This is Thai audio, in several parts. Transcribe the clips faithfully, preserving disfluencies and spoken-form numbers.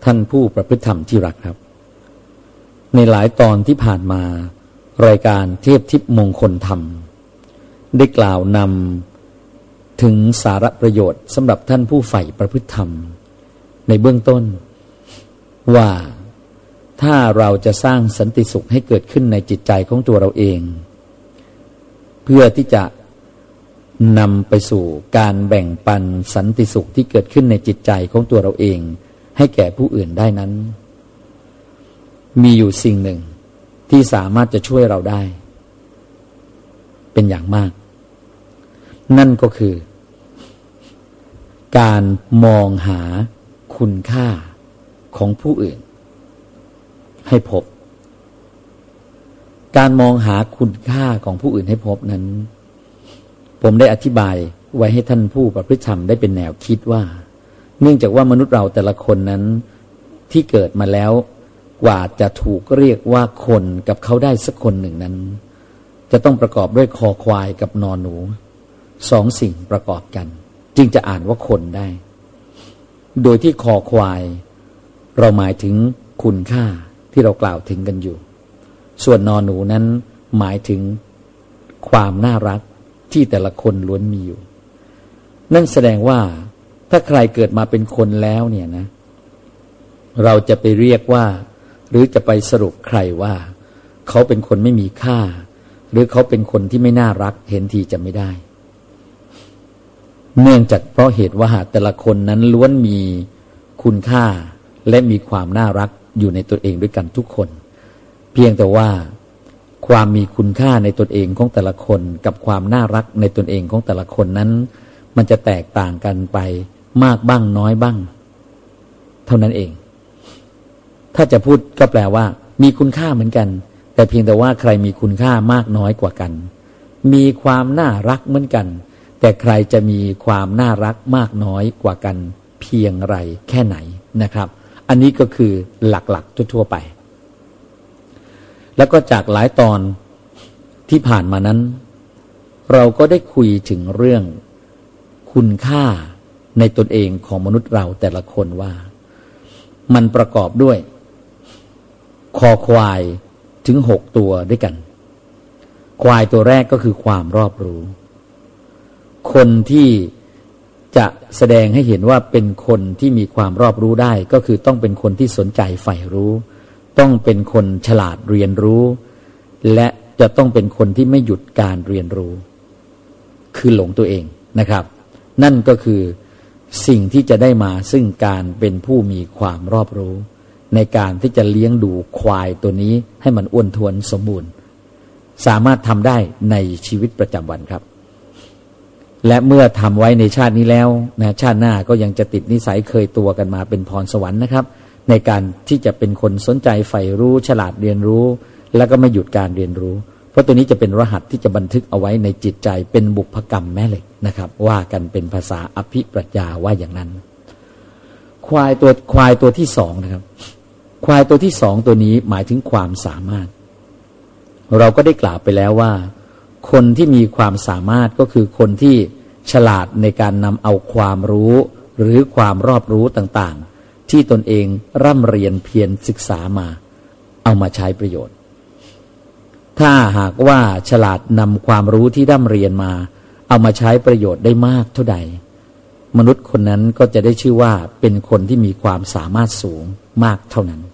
ท่านผู้ประพฤติธรรมที่รักครับในหลายตอนที่ผ่านมารายการเทพทิพย์มงคลธรรมได้กล่าวนำถึงสาระประโยชน์สำหรับท่านผู้ใฝ่ประพฤติธรรมในเบื้องต้นว่าถ้าเราจะสร้างสันติสุขให้เกิดขึ้นในจิตใจของตัวเราเองเพื่อที่จะนำไปสู่การแบ่งปันสันติสุขที่เกิดขึ้นในจิตใจของตัวเราเองให้แก่ผู้อื่นได้นั้นมีอยู่สิ่งหนึ่งที่สามารถจะช่วยเราได้เป็นอย่างมากนั่นก็คือการมองหาคุณค่าของผู้อื่นให้พบการมองหาคุณค่าของผู้อื่นให้พบนั้นผมได้อธิบายไว้ให้ท่านผู้ประพฤติธรรมได้เป็นแนวคิดว่าเนื่องจากว่ามนุษย์เราแต่ละคนนั้นที่เกิดมาแล้วกว่าจะถูกเรียกว่าคนกับเขาได้สักคนหนึ่งนั้นจะต้องประกอบด้วยคอควายกับนอหนูสองสิ่งประกอบกันจึงจะอ่านว่าคนได้โดยที่คอควายเราหมายถึงคุณค่าที่เรากล่าวถึงกันอยู่ส่วนนอหนูนั้นหมายถึงความน่ารักที่แต่ละคนล้วนมีอยู่นั่นแสดงว่าถ้าใครเกิดมาเป็นคนแล้วเนี่ยนะเราจะไปเรียกว่าหรือจะไปสรุปใครว่าเขาเป็นคนไม่มีค่าหรือเขาเป็นคนที่ไม่น่ารักเห็นทีจะไม่ได้เนื่องจากเพราะเหตุว่าแต่ละคนนั้นล้วนมีคุณค่าและมีความน่ารักอยู่ในตัวเองด้วยกันทุกคนเพียงแต่ว่าความมีคุณค่าในตนเองของแต่ละคนกับความน่ารักในตนเองของแต่ละคนนั้นมันจะแตกต่างกันไปมากบ้างน้อยบ้างเท่านั้นเองถ้าจะพูดก็แปลว่ามีคุณค่าเหมือนกันแต่เพียงแต่ว่าใครมีคุณค่ามากน้อยกว่ากันมีความน่ารักเหมือนกันแต่ใครจะมีความน่ารักมากน้อยกว่ากันเพียงไรแค่ไหนนะครับอันนี้ก็คือหลักๆทั่วๆไปแล้วก็จากหลายตอนที่ผ่านมานั้นเราก็ได้คุยถึงเรื่องคุณค่าในตนเองของมนุษย์เราแต่ละคนว่ามันประกอบด้วยคอควายถึงหกตัวด้วยกันควายตัวแรกก็คือความรอบรู้คนที่จะแสดงให้เห็นว่าเป็นคนที่มีความรอบรู้ได้ก็คือต้องเป็นคนที่สนใจใฝ่รู้ต้องเป็นคนฉลาดเรียนรู้และจะต้องเป็นคนที่ไม่หยุดการเรียนรู้คือหลงตัวเองนะครับนั่นก็คือสิ่งที่จะได้มาซึ่งการเป็นผู้มีความรอบรู้ในการที่จะเลี้ยงดูควายตัวนี้ให้มันอ้วนท้วนสมบูรณ์สามารถทำได้ในชีวิตประจำวันครับและเมื่อทำไว้ในชาตินี้แล้วนะชาติหน้าก็ยังจะติดนิสัยเคยตัวกันมาเป็นพรสวรรค์นะครับในการที่จะเป็นคนสนใจใฝ่รู้ฉลาดเรียนรู้แล้วก็ไม่หยุดการเรียนรู้เพราะตัวนี้จะเป็นรหัสที่จะบันทึกเอาไว้ในจิตใจเป็นบุพกรรมแม่เหล็กนะครับว่ากันเป็นภาษาอภิปรัชญาว่าอย่างนั้นควายตัวควายตัวที่สองนะครับควายตัวที่สองตัวนี้หมายถึงความสามารถเราก็ได้กล่าวไปแล้วว่าคนที่มีความสามารถก็คือคนที่ฉลาดในการนำเอาความรู้หรือความรอบรู้ต่างๆที่ตนเองร่ำเรียนเพียรศึกษามาเอามาใช้ประโยชน์ถ้าหากว่าฉลาดนำความรู้ที่ร่ำเรียนมาเอามาใช้ประโยชน์ได้มากเท่าใดมนุษย์คนนั้นก็จะได้ชื่อว่าเป็นคนที่มีความสามารถสูงมากเท่านั้น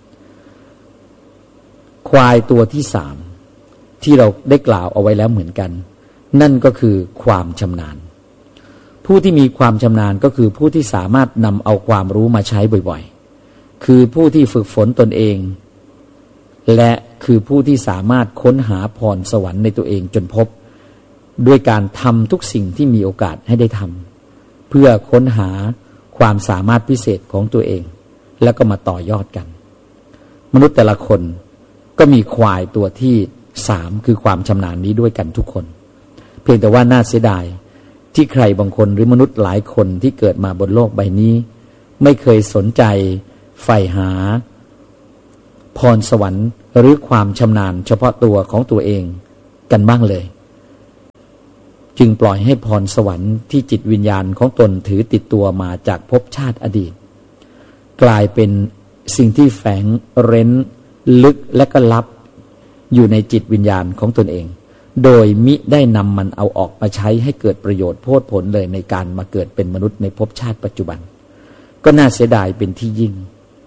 ควายตัวที่สามที่เราได้กล่าวเอาไว้แล้วเหมือนกันนั่นก็คือความชำนาญผู้ที่มีความชำนาญก็คือผู้ที่สามารถนำเอาความรู้มาใช้บ่อยๆคือผู้ที่ฝึกฝนตนเองและคือผู้ที่สามารถค้นหาพรสวรรค์ในตัวเองจนพบด้วยการทำทุกสิ่งที่มีโอกาสให้ได้ทำเพื่อค้นหาความสามารถพิเศษของตัวเองแล้วก็มาต่อยอดกันมนุษย์แต่ละคนก็มีควายตัวที่สามคือความชำนาญนี้ด้วยกันทุกคนเพียงแต่ว่าน่าเสียดายที่ใครบางคนหรือมนุษย์หลายคนที่เกิดมาบนโลกใบนี้ไม่เคยสนใจใฝ่หาพรสวรรค์หรือความชำนาญเฉพาะตัวของตัวเองกันบ้างเลยจึงปล่อยให้พรสวรรค์ที่จิตวิญญาณของตนถือติดตัวมาจากภพชาติอดีตกลายเป็นสิ่งที่แฝงเร้นลึกและก็ลับอยู่ในจิตวิญญาณของตนเองโดยมิได้นำมันเอาออกมาใช้ให้เกิดประโยชน์โพดผลเลยในการมาเกิดเป็นมนุษย์ในภพชาติปัจจุบันก็น่าเสียดายเป็นที่ยิ่ง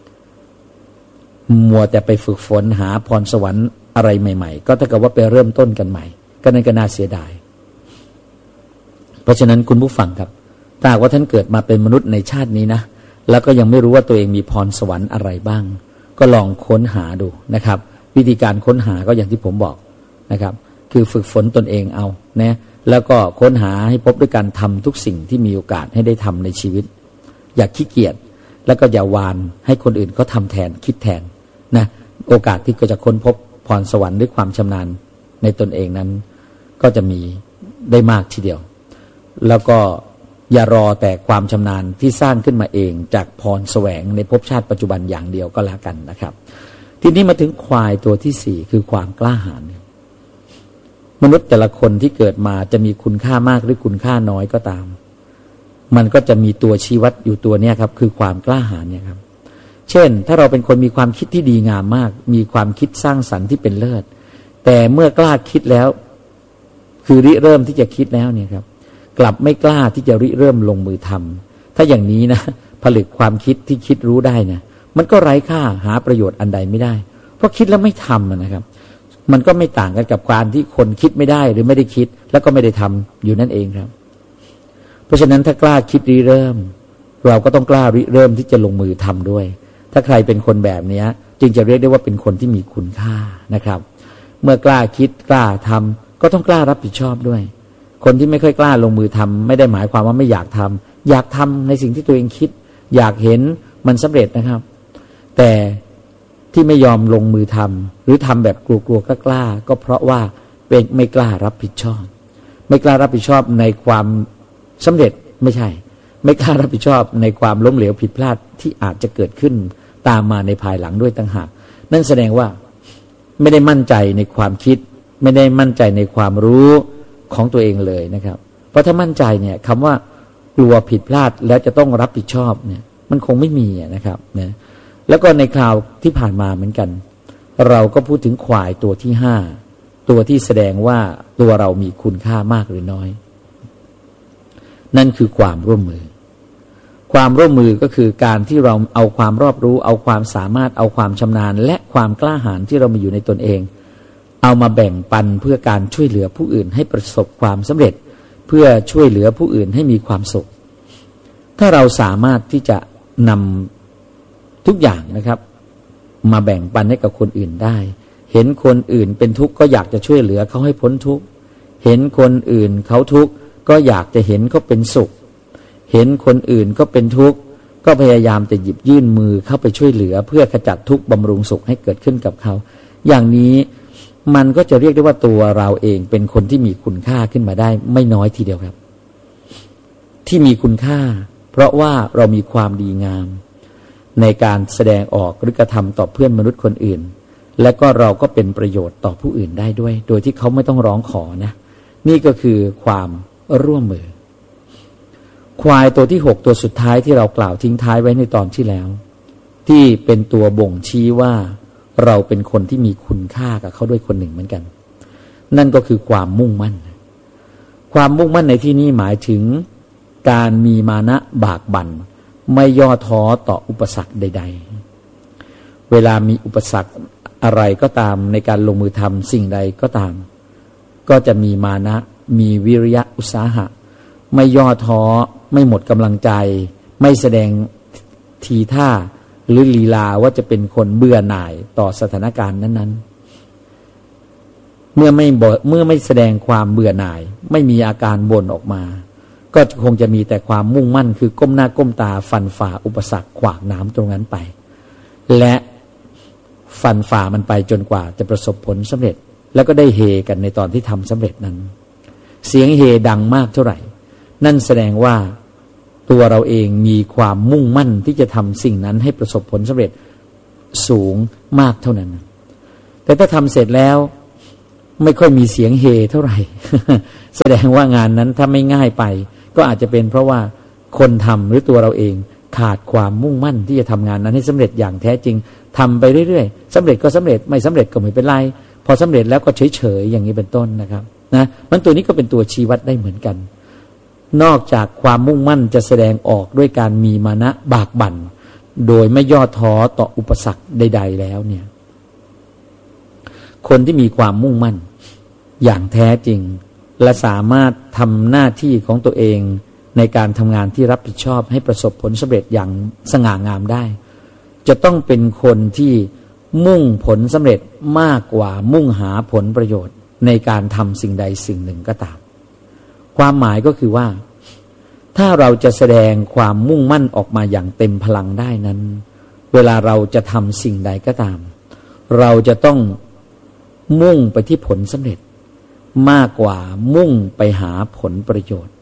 มัวแต่ไปฝึกฝนหาพรสวรรค์อะไรใหม่ๆก็เท่ากับว่าไปเริ่มต้นกันใหม่ก็นั่นก็น่าเสียดายเพราะฉะนั้นคุณผู้ฟังครับถ้าว่าท่านเกิดมาเป็นมนุษย์ในชาตินี้นะแล้วก็ยังไม่รู้ว่าตัวเองมีพรสวรรค์อะไรบ้างก็ลองค้นหาดูนะครับวิธีการค้นหาก็อย่างที่ผมบอกนะครับคือฝึกฝนตนเองเอานะแล้วก็ค้นหาให้พบด้วยการทำทุกสิ่งที่มีโอกาสให้ได้ทำในชีวิตอย่าขี้เกียจแล้วก็อย่าวานให้คนอื่นเขาทำแทนคิดแทนนะโอกาสที่จะค้นพบพรสวรรค์ด้วยความชำนาญในตนเองนั้นก็จะมีได้มากทีเดียวแล้วก็อย่ารอแต่ความชำนาญที่สร้างขึ้นมาเองจากพรแสวงในภพชาติปัจจุบันอย่างเดียวก็แล้วกันนะครับทีนี้มาถึงควายตัวที่สี่คือความกล้าหาญมนุษย์แต่ละคนที่เกิดมาจะมีคุณค่ามากหรือคุณค่าน้อยก็ตามมันก็จะมีตัวชี้วัดอยู่ตัวเนี้ยครับคือความกล้าหาญเนี่ยครับเช่นถ้าเราเป็นคนมีความคิดที่ดีงามมากมีความคิดสร้างสรรค์ที่เป็นเลิศแต่เมื่อกล้าคิดแล้วคือริเริ่มที่จะคิดแล้วเนี่ยครับกลับไม่กล้าที่จะริเริ่มลงมือทำถ้าอย่างนี้นะผลึกความคิดที่คิดรู้ได้นะมันก็ไร้ค่าหาประโยชน์อันใดไม่ได้เพราะคิดแล้วไม่ทำนะครับมันก็ไม่ต่างกันกับการที่คนคิดไม่ได้หรือไม่ได้คิดแล้วก็ไม่ได้ทำอยู่นั่นเองครับเพราะฉะนั้นถ้ากล้าคิดริเริ่มเราก็ต้องกล้าริเริ่มที่จะลงมือทำด้วยถ้าใครเป็นคนแบบนี้จึงจะเรียกได้ว่าเป็นคนที่มีคุณค่านะครับเมื่อกล้าคิดกล้าทำก็ต้องกล้ารับผิดชอบด้วยคนที่ไม่ค่อยกล้าลงมือทำไม่ได้หมายความว่าไม่อยากทำอยากทำในสิ่งที่ตัวเองคิดอยากเห็นมันสำเร็จนะครับแต่ที่ไม่ยอมลงมือทำหรือทำแบบกลัวๆกล้าๆก็เพราะว่าเป็นไม่กล้ารับผิดชอบไม่กล้ารับผิดชอบในความสำเร็จไม่ใช่ไม่กล้ารับผิดชอบในความล้มเหลวผิดพลาดที่อาจจะเกิดขึ้นตามมาในภายหลังด้วยต่างหากนั่นแสดงว่าไม่ได้มั่นใจในความคิดไม่ได้มั่นใจในความรู้ของตัวเองเลยนะครับเพราะถ้ามั่นใจเนี่ยคำว่ากลัวผิดพลาดแล้วจะต้องรับผิดชอบเนี่ยมันคงไม่มีนะครับนะแล้วก็ในคราวที่ผ่านมาเหมือนกันเราก็พูดถึงควายตัวที่ห้าตัวที่แสดงว่าตัวเรามีคุณค่ามากหรือน้อยนั่นคือความร่วมมือความร่วมมือก็คือการที่เราเอาความรอบรู้เอาความสามารถเอาความชำนาญและความกล้าหาญที่เรามีอยู่ในตนเองเอามาแบ่งปันเพื่อการช่วยเหลือผู้อื่นให้ประสบความสำเร็จเพื่อช่วยเหลือผู้อื่นให้มีความสุขถ้าเราสามารถที่จะนำทุกอย่างนะครับมาแบ่งปันให้กับคนอื่นได้เห็นคนอื่นเป็นทุกข์ก็อยากจะช่วยเหลือเขาให้พ้นทุกข์เห็นคนอื่นเขาทุกข์ก็อยากจะเห็นเขาเป็นสุขเห็นคนอื่นก็เป็นทุกข์ก็พยายามจะหยิบยื่นมือเข้าไปช่วยเหลือเพื่อขจัดทุกข์บำรุงสุขให้เกิดขึ้นกับเขาอย่างนี้มันก็จะเรียกได้ว่าตัวเราเองเป็นคนที่มีคุณค่าขึ้นมาได้ไม่น้อยทีเดียวครับที่มีคุณค่าเพราะว่าเรามีความดีงามในการแสดงออกหรือกระทำต่อเพื่อนมนุษย์คนอื่นและก็เราก็เป็นประโยชน์ต่อผู้อื่นได้ด้วยโดยที่เขาไม่ต้องร้องขอนะนี่ก็คือความร่วมมือควายตัวที่หกตัวสุดท้ายที่เรากล่าวทิ้งท้ายไว้ในตอนที่แล้วที่เป็นตัวบ่งชี้ว่าเราเป็นคนที่มีคุณค่ากับเขาด้วยคนหนึ่งเหมือนกันนั่นก็คือความมุ่งมั่นความมุ่งมั่นในที่นี้หมายถึงการมีมานะบากบั่นไม่ย่อท้อต่ออุปสรรคใดๆเวลามีอุปสรรคอะไรก็ตามในการลงมือทำสิ่งใดก็ตามก็จะมีมานะมีวิริยะอุตสาหะไม่ย่อท้อไม่หมดกำลังใจไม่แสดงทีท่าหรือลีลาว่าจะเป็นคนเบื่อหน่ายต่อสถานการณ์นั้นๆเมื่อไม่เมื่อไม่แสดงความเบื่อหน่ายไม่มีอาการบ่นออกมาก็คงจะมีแต่ความมุ่งมั่นคือก้มหน้าก้มตาฟันฝ่าอุปสรรคขวากหนามตรงนั้นไปและฟันฝ่ามันไปจนกว่าจะประสบผลสำเร็จแล้วก็ได้เฮกันในตอนที่ทำสำเร็จนั้นเสียงเฮดังมากเท่าไหร่นั่นแสดงว่าตัวเราเองมีความมุ่งมั่นที่จะทำสิ่งนั้นให้ประสบผลสำเร็จสูงมากเท่านั้นแต่ถ้าทำเสร็จแล้วไม่ค่อยมีเสียงเฮเท่าไหร่ แสดงว่างานนั้นถ้าไม่ง่ายไปก็อาจจะเป็นเพราะว่าคนทำหรือตัวเราเองขาดความมุ่งมั่นที่จะทำงานนั้นให้สำเร็จอย่างแท้จริงทำไปเรื่อยๆสำเร็จก็สำเร็จไม่สำเร็จก็ไม่เป็นไรพอสำเร็จแล้วก็เฉยๆอย่างนี้เป็นต้นนะครับนะมันตัวนี้ก็เป็นตัวชี้วัดได้เหมือนกันนอกจากความมุ่งมั่นจะแสดงออกด้วยการมีมานะบากบั่นโดยไม่ย่อท้อต่ออุปสรรคใดๆแล้วเนี่ยคนที่มีความมุ่งมั่นอย่างแท้จริงและสามารถทำหน้าที่ของตัวเองในการทำงานที่รับผิดชอบให้ประสบผลสำเร็จอย่างสง่างามได้จะต้องเป็นคนที่มุ่งผลสำเร็จมากกว่ามุ่งหาผลประโยชน์ในการทำสิ่งใดสิ่งหนึ่งก็ตามความหมายก็คือว่าถ้าเราจะแสดงความมุ่งมั่นออกมาอย่างเต็มพลังได้นั้นเวลาเราจะทำสิ่งใดก็ตามเราจะต้องมุ่งไปที่ผลสำเร็จมากกว่ามุ่งไปหาผลประโยชน์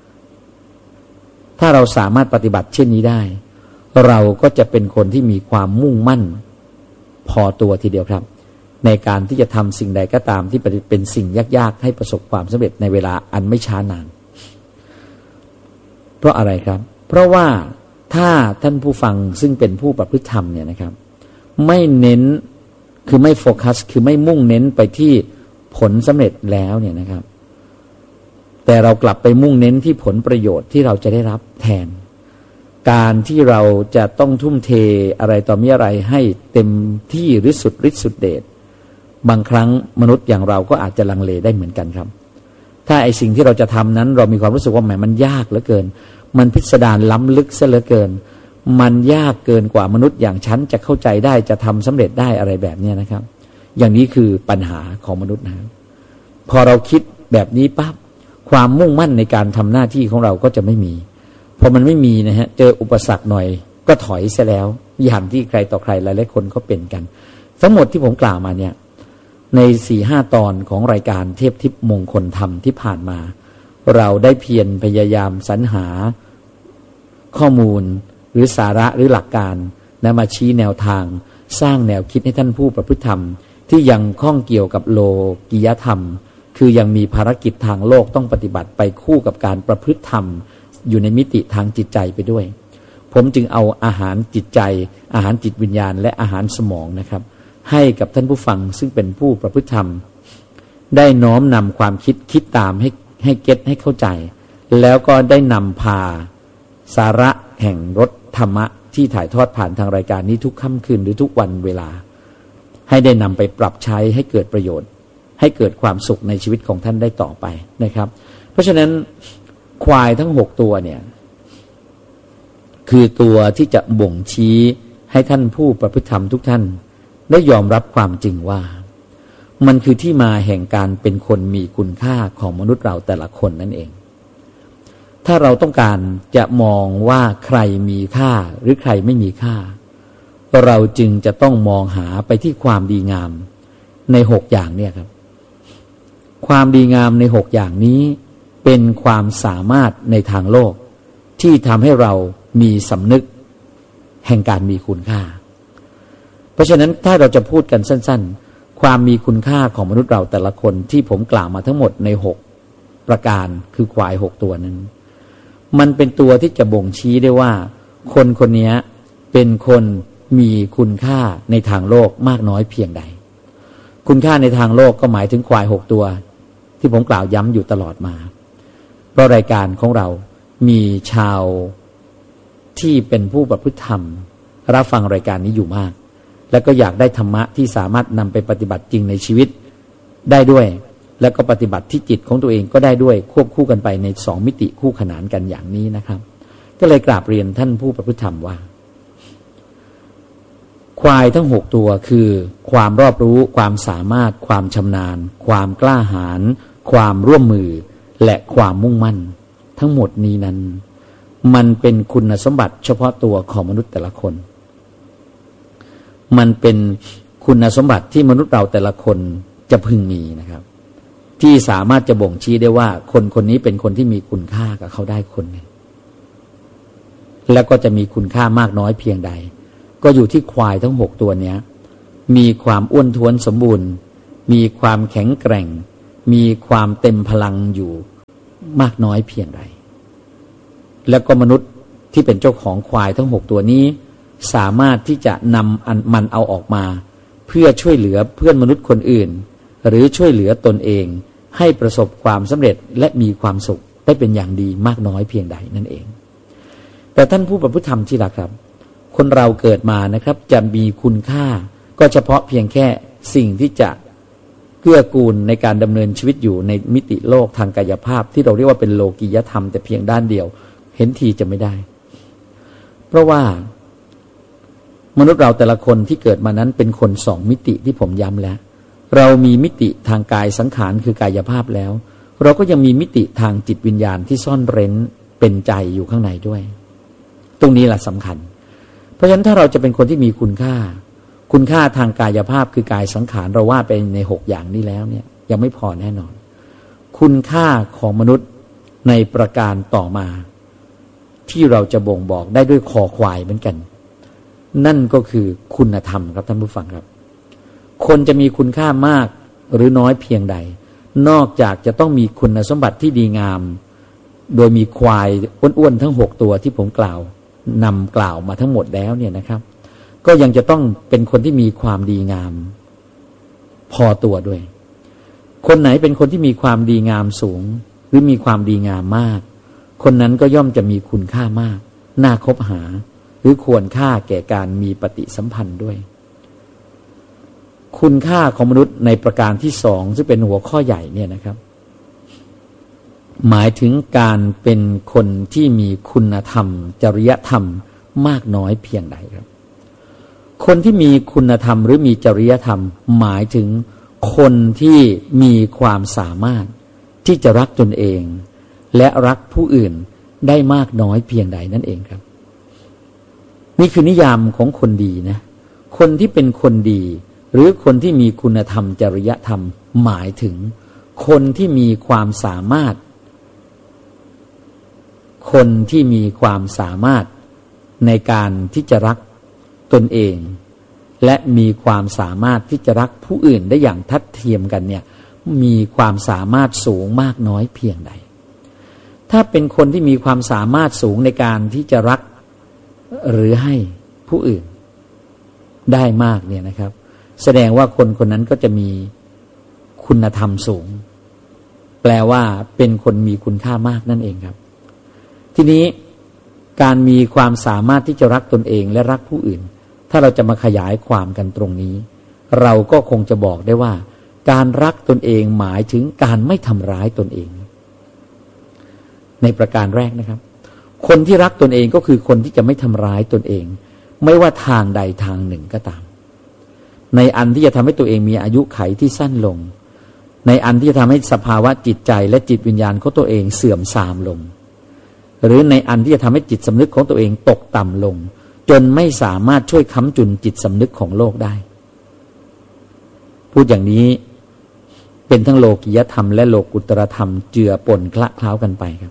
ถ้าเราสามารถปฏิบัติเช่นนี้ได้เราก็จะเป็นคนที่มีความมุ่งมั่นพอตัวทีเดียวครับในการที่จะทำสิ่งใดก็ตามที่เป็นสิ่งยากๆให้ประสบความสำเร็จในเวลาอันไม่ช้านานเพราะอะไรครับเพราะว่าถ้าท่านผู้ฟังซึ่งเป็นผู้ประพฤติธรรมเนี่ยนะครับไม่เน้นคือไม่โฟกัสคือไม่มุ่งเน้นไปที่ผลสำเร็จแล้วเนี่ยนะครับแต่เรากลับไปมุ่งเน้นที่ผลประโยชน์ที่เราจะได้รับแทนการที่เราจะต้องทุ่มเทอะไรต่อมีอะไรให้เต็มที่หรือสุดฤทธิ์สุดเดชบางครั้งมนุษย์อย่างเราก็อาจจะลังเลได้เหมือนกันครับถ้าไอสิ่งที่เราจะทำนั้นเรามีความรู้สึกว่าแหมมันยากเหลือเกินมันพิสดารล้ำลึกซะเหลือเกินมันยากเกินกว่ามนุษย์อย่างฉันจะเข้าใจได้จะทำสำเร็จได้อะไรแบบนี้นะครับอย่างนี้คือปัญหาของมนุษย์นะพอเราคิดแบบนี้ปั๊บความมุ่งมั่นในการทำหน้าที่ของเราก็จะไม่มีพอมันไม่มีนะฮะเจออุปสรรคหน่อยก็ถอยซะแล้วอย่างที่ใครต่อใครหลายๆคนก็เป็นกันทั้งหมดที่ผมกล่าวมาเนี่ยใน สี่ห้า ตอนของรายการเทพทิพย์มงคลธรรมที่ผ่านมาเราได้เพียรพยายามสรรหาข้อมูลหรือสาระหรือหลักการนำมาชี้แนวทางสร้างแนวคิดให้ท่านผู้ประพฤติธรรมที่ยังข้องเกี่ยวกับโลกิยธรรมคือยังมีภารกิจทางโลกต้องปฏิบัติไปคู่กับการประพฤติธรรมอยู่ในมิติทางจิตใจไปด้วยผมจึงเอาอาหารจิตใจอาหารจิตวิญญาณและอาหารสมองนะครับให้กับท่านผู้ฟังซึ่งเป็นผู้ประพฤติธรรมได้น้อมนำความคิดคิดตามให้ให้เก็ตให้เข้าใจแล้วก็ได้นำพาสาระแห่งรสธรรมะที่ถ่ายทอดผ่านทางรายการนี้ทุกค่ำคืนหรือทุกวันเวลาให้ได้นำไปปรับใช้ให้เกิดประโยชน์ให้เกิดความสุขในชีวิตของท่านได้ต่อไปนะครับเพราะฉะนั้นควายทั้งหกตัวเนี่ยคือตัวที่จะบ่งชี้ให้ท่านผู้ประพฤติธรรมทุกท่านได้ยอมรับความจริงว่ามันคือที่มาแห่งการเป็นคนมีคุณค่าของมนุษย์เราแต่ละคนนั่นเองถ้าเราต้องการจะมองว่าใครมีค่าหรือใครไม่มีค่าเราจึงจะต้องมองหาไปที่ความดีงามในหกอย่างเนี่ยครับความดีงามในหกอย่างนี้เป็นความสามารถในทางโลกที่ทำให้เรามีสำนึกแห่งการมีคุณค่าเพราะฉะนั้นถ้าเราจะพูดกันสั้นๆความมีคุณค่าของมนุษย์เราแต่ละคนที่ผมกล่าวมาทั้งหมดในหกประการคือควายหกตัวนั้นมันเป็นตัวที่จะบ่งชี้ได้ว่าคนคนนี้เป็นคนมีคุณค่าในทางโลกมากน้อยเพียงใดคุณค่าในทางโลกก็หมายถึงควายหกตัวที่ผมกล่าวย้ำอยู่ตลอดมาเพราะรายการของเรามีชาวที่เป็นผู้ประพฤติธรรมรับฟังรายการนี้อยู่มากแล้วก็อยากได้ธรรมะที่สามารถนำไปปฏิบัติจริงในชีวิตได้ด้วยแล้วก็ปฏิบัติที่จิตของตัวเองก็ได้ด้วยควบคู่กันไปในสองมิติคู่ขนานกันอย่างนี้นะครับก็เลยกราบเรียนท่านผู้ประพฤติธรรมว่าควายทั้งหกตัวคือความรอบรู้ความสามารถความชำนาญความกล้าหาญความร่วมมือและความมุ่งมั่นทั้งหมดนี้นั้นมันเป็นคุณสมบัติเฉพาะตัวของมนุษย์แต่ละคนมันเป็นคุณสมบัติที่มนุษย์เราแต่ละคนจะพึงมีนะครับที่สามารถจะบ่งชี้ได้ว่าคนคนนี้เป็นคนที่มีคุณค่ากับเขาได้คนหนึ่งแล้วก็จะมีคุณค่ามากน้อยเพียงใดก็อยู่ที่ควายทั้งหกตัวเนี้ยมีความอ้วนท้วนสมบูรณ์มีความแข็งแกร่งมีความเต็มพลังอยู่มากน้อยเพียงใดแล้วก็มนุษย์ที่เป็นเจ้าของควายทั้งหกตัวนี้สามารถที่จะนำมันเอาออกมาเพื่อช่วยเหลือเพื่อนมนุษย์คนอื่นหรือช่วยเหลือตนเองให้ประสบความสำเร็จและมีความสุขได้เป็นอย่างดีมากน้อยเพียงใดนั่นเองแต่ท่านผู้ประพฤติธรรมที่รักครับคนเราเกิดมานะครับจะมีคุณค่าก็เฉพาะเพียงแค่สิ่งที่จะเกื้อกูลในการดำเนินชีวิตอยู่ในมิติโลกทางกายภาพที่เราเรียกว่าเป็นโลกียธรรมแต่เพียงด้านเดียวเห็นทีจะไม่ได้เพราะว่ามนุษย์เราแต่ละคนที่เกิดมานั้นเป็นคนสองมิติที่ผมย้ำแล้วเรามีมิติทางกายสังขารคือกายภาพแล้วเราก็ยังมีมิติทางจิตวิญญาณที่ซ่อนเร้นเป็นใจอยู่ข้างในด้วยตรงนี้แหละสำคัญเพราะฉะนั้นถ้าเราจะเป็นคนที่มีคุณค่าคุณค่าทางกายภาพคือกายสังขารเราว่าไปในหกอย่างนี้แล้วเนี่ยยังไม่พอแน่นอนคุณค่าของมนุษย์ในประการต่อมาที่เราจะบ่งบอกได้ด้วยคอควายเหมือนกันนั่นก็คือคุณธรรมครับท่านผู้ฟังครับคนจะมีคุณค่ามากหรือน้อยเพียงใดนอกจากจะต้องมีคุณสมบัติที่ดีงามโดยมีควายอ้วนๆทั้งหกตัวที่ผมกล่าวนำกล่าวมาทั้งหมดแล้วเนี่ยนะครับก็ยังจะต้องเป็นคนที่มีความดีงามพอตัวด้วยคนไหนเป็นคนที่มีความดีงามสูงหรือมีความดีงามมากคนนั้นก็ย่อมจะมีคุณค่ามากน่าคบหาหรือควรค่าแก่การมีปฏิสัมพันธ์ด้วยคุณค่าของมนุษย์ในประการที่สองซึ่งเป็นหัวข้อใหญ่เนี่ยนะครับหมายถึงการเป็นคนที่มีคุณธรรมจริยธรรมมากน้อยเพียงใดครับคนที่มีคุณธรรมหรือมีจริยธรรมหมายถึงคนที่มีความสามารถที่จะรักตนเองและรักผู้อื่นได้มากน้อยเพียงใดนั่นเองครับนี่คือนิยามของคนดีนะคนที่เป็นคนดีหรือคนที่มีคุณธรรมจริยธรรมหมายถึงคนที่มีความสามารถคนที่มีความสามารถในการที่จะรักตนเองและมีความสามารถที่จะรักผู้อื่นได้อย่างทัดเทียมกันเนี่ยมีความสามารถสูงมากน้อยเพียงใดถ้าเป็นคนที่มีความสามารถสูงในการที่จะรักหรือให้ผู้อื่นได้มากเนี่ยนะครับแสดงว่าคนคนนั้นก็จะมีคุณธรรมสูงแปลว่าเป็นคนมีคุณค่ามากนั่นเองครับทีนี้การมีความสามารถที่จะรักตนเองและรักผู้อื่นถ้าเราจะมาขยายความกันตรงนี้เราก็คงจะบอกได้ว่าการรักตนเองหมายถึงการไม่ทำร้ายตนเองในประการแรกนะครับคนที่รักตนเองก็คือคนที่จะไม่ทำร้ายตนเองไม่ว่าทางใดทางหนึ่งก็ตามในอันที่จะทำให้ตัวเองมีอายุไขที่สั้นลงในอันที่จะทำให้สภาวะจิตใจและจิตวิญญาณของตัวเองเสื่อมทรามลงหรือในอันที่จะทำให้จิตสำนึกของตัวเองตกต่ำลงจนไม่สามารถช่วยค้ำจุนจิตสำนึกของโลกได้พูดอย่างนี้เป็นทั้งโลกิยธรรมและโลกุตตรธรรมเจือปนคละเคล้ากันไปครับ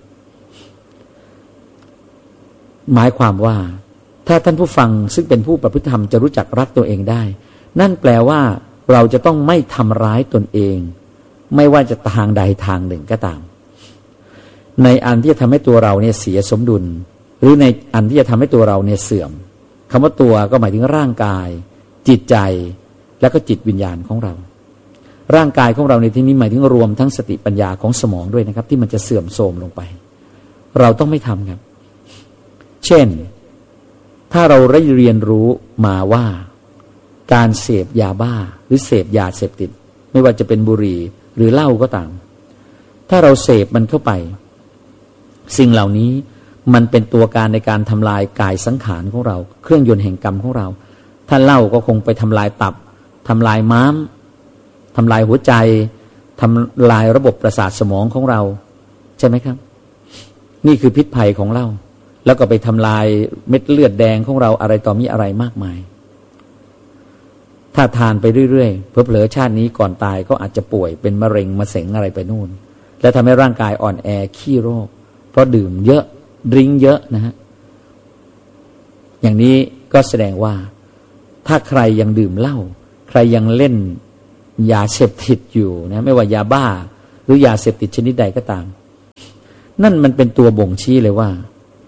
หมายความว่าถ้าท่านผู้ฟังซึ่งเป็นผู้ประพฤติธรรมจะรู้จักรักตัวเองได้นั่นแปลว่าเราจะต้องไม่ทำร้ายตนเองไม่ว่าจะทางใดทางหนึ่งก็ตามในอันที่จะทำให้ตัวเราเนี่ยเสียสมดุลหรือในอันที่จะทำให้ตัวเราเนี่ยเสื่อมคำว่าตัวก็หมายถึงร่างกายจิตใจและก็จิตวิญญาณของเราร่างกายของเราในที่นี้หมายถึงรวมทั้งสติปัญญาของสมองด้วยนะครับที่มันจะเสื่อมโทรมลงไปเราต้องไม่ทำครับเช่นถ้าเราได้เรียนรู้มาว่าการเสพยาบ้าหรือเสพยาเสพติดไม่ว่าจะเป็นบุหรี่หรือเหล้าก็ตามถ้าเราเสพมันเข้าไปสิ่งเหล่านี้มันเป็นตัวการในการทำลายกายสังขารของเราเครื่องยนต์แห่งกรรมของเราถ้าเหล้าก็คงไปทำลายตับทำลายม้ามทำลายหัวใจทำลายระบบประสาทสมองของเราใช่ไหมครับนี่คือพิษภัยของเหล้าแล้วก็ไปทำลายเม็ดเลือดแดงของเราอะไรต่อมีอะไรมากมายถ้าทานไปเรื่อยๆเผลอๆชาตินี้ก่อนตายก็อาจจะป่วยเป็นมะเร็งมะเสงอะไรไปนู่นและทำให้ร่างกายอ่อนแอขี้โรคเพราะดื่มเยอะดื่มเยอะนะฮะอย่างนี้ก็แสดงว่าถ้าใครยังดื่มเหล้าใครยังเล่นยาเสพติดอยู่นะไม่ว่ายาบ้าหรือยาเสพติดชนิดใดก็ตามนั่นมันเป็นตัวบ่งชี้เลยว่า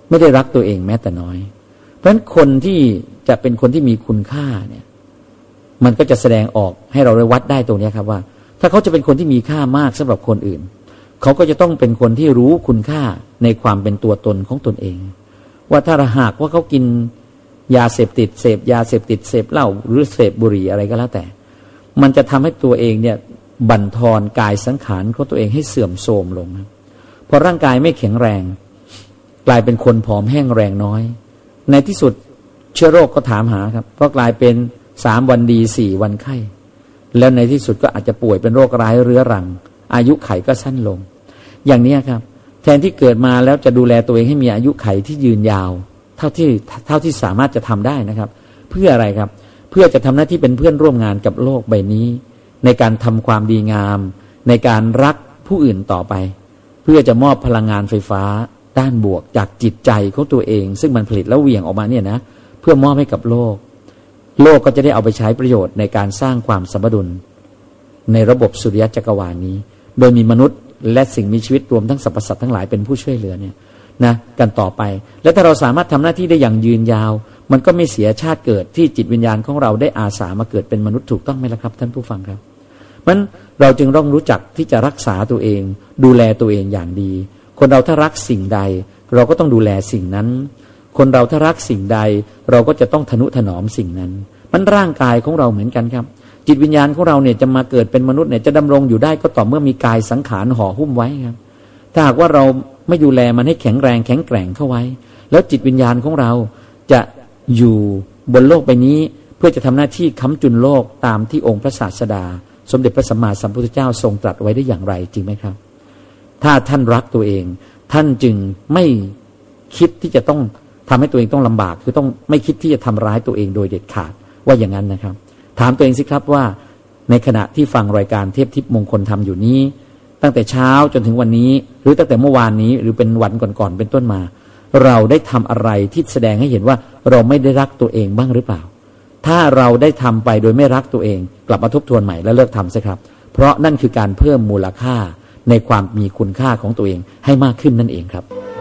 ไม่ได้รักตัวเองแม้แต่น้อยเพราะฉะนั้นคนที่จะเป็นคนที่มีคุณค่าเนี่ยมันก็จะแสดงออกให้เราได้วัดได้ตรงนี้ครับว่าถ้าเขาจะเป็นคนที่มีค่ามากสำหรับคนอื่นเขาก็จะต้องเป็นคนที่รู้คุณค่าในความเป็นตัวตนของตนเองว่าถ้าหากว่าเขากินยาเสพติดเสพยาเสพติดเสพเหล้าหรือเสพบุหรี่อะไรก็แล้วแต่มันจะทำให้ตัวเองเนี่ยบั่นทอนกายสังขารของตัวเองให้เสื่อมโทรมลงนะพอร่างกายไม่แข็งแรงกลายเป็นคนผอมแห้งแรงน้อยในที่สุดเชื้อโรคก็ถามหาครับเพราะกลายเป็นสามวันดีสี่วันไข้แล้วในที่สุดก็อาจจะป่วยเป็นโรคร้ายเรื้อรังอายุไขก็สั้นลงอย่างนี้ครับแทนที่เกิดมาแล้วจะดูแลตัวเองให้มีอายุไขที่ยืนยาวเท่าที่เท่าที่สามารถจะทำได้นะครับเพื่ออะไรครับเพื่อจะทำหน้าที่เป็นเพื่อนร่วมงานกับโลกใบนี้ในการทำความดีงามในการรักผู้อื่นต่อไปเพื่อจะมอบพลังงานไฟฟ้าด้านบวกจากจิตใจของตัวเองซึ่งมันผลิตแล้วเหวี่ยงออกมาเนี่ยนะเพื่อมอบให้กับโลกโลกก็จะได้เอาไปใช้ประโยชน์ในการสร้างความสมดุลในระบบสุริยะจักรวาลนี้โดยมีมนุษย์และสิ่งมีชีวิตรวมทั้งสรรพสัตว์ทั้งหลายเป็นผู้ช่วยเหลือเนี่ยนะกันต่อไปและถ้าเราสามารถทำหน้าที่ได้อย่างยืนยาวมันก็ไม่เสียชาติเกิดที่จิตวิญญาณของเราได้อาสามาเกิดเป็นมนุษย์ถูกต้องไหมล่ะครับท่านผู้ฟังครับมันเราจึงต้องรู้จักที่จะรักษาตัวเองดูแลตัวเองอย่างดีคนเราถ้ารักสิ่งใดเราก็ต้องดูแลสิ่งนั้นคนเราถ้ารักสิ่งใดเราก็จะต้องทนุถนอมสิ่งนั้นมันร่างกายของเราเหมือนกันครับจิตวิญญาณของเราเนี่ยจะมาเกิดเป็นมนุษย์เนี่ยจะดำรงอยู่ได้ก็ต่อเมื่อมีกายสังขารห่อหุ้มไว้ครับถ้าหากว่าเราไม่ดูแลมันให้แข็งแรงแข็งแกร่งเข้าไว้แล้วจิตวิญญาณของเราจะอยู่บนโลกใบนี้เพื่อจะทำหน้าที่ค้ำจุนโลกตามที่องค์พระศาสดาสมเด็จพระสัมมาสัมพุทธเจ้าทรงตรัสไว้ได้อย่างไรจริงไหมครับถ้าท่านรักตัวเองท่านจึงไม่คิดที่จะต้องทำให้ตัวเองต้องลำบากคือต้องไม่คิดที่จะทำร้ายตัวเองโดยเด็ดขาดว่าอย่างนั้นนะครับถามตัวเองสิครับว่าในขณะที่ฟังรายการเทพทิพย์มงคลธรรมอยู่นี้ตั้งแต่เช้าจนถึงวันนี้หรือตั้งแต่เมื่อวานนี้หรือเป็นวันก่อนๆเป็นต้นมาเราได้ทำอะไรที่แสดงให้เห็นว่าเราไม่ได้รักตัวเองบ้างหรือเปล่าถ้าเราได้ทำไปโดยไม่รักตัวเองกลับมาทบทวนใหม่และเลิกทำซะครับเพราะนั่นคือการเพิ่มมูลค่าในความมีคุณค่าของตัวเองให้มากขึ้นนั่นเองครับ